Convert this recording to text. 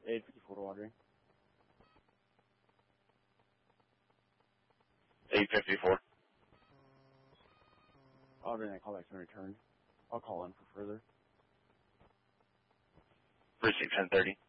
854 to Audrey. 854. Audrey, that callback's been returned. I'll call in for further. Precinct 1030.